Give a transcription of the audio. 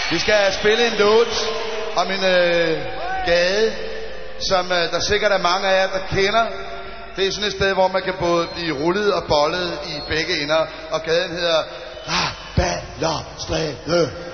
Vi skal spille en låt om en gade, som der sikkert er mange af jer, der kender. Det er sådan et sted, hvor man kan både blive rullet og bollet i begge ender, og gaden hedder Rabalderstræde.